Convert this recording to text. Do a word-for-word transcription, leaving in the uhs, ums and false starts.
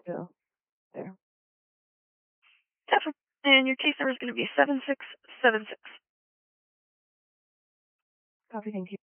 go there. Definitely. And your case number is going to be seven six seven six. Copy, thank you.